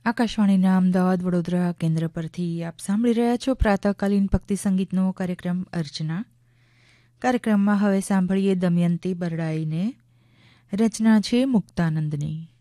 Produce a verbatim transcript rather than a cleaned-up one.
આકાશવાણીના અમદાવાદ વડોદરા કેન્દ્ર પરથી આપ સાંભળી રહ્યા છો પ્રાતઃકાલીન ભક્તિ સંગીતનો કાર્યક્રમ અર્ચના. કાર્યક્રમમાં હવે સાંભળીએ દમયંતી બરડાઈને. રચના છે મુક્તાનંદની.